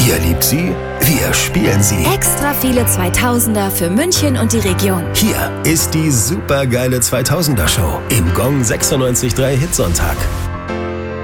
Ihr liebt sie, wir spielen sie. Extra viele 2000er für München und die Region. Hier ist die supergeile 2000er Show im Gong 96.3 Hitsonntag.